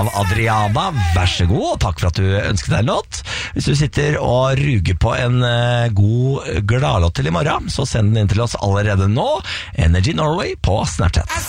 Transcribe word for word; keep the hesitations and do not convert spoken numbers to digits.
Adriana, vær så god, og takk for at du ønsket deg en låt. Hvis du sitter og ruger på en uh, god gladlåt til i morgen, så send den inn til oss allerede nå. Energy Norway på Snapchat.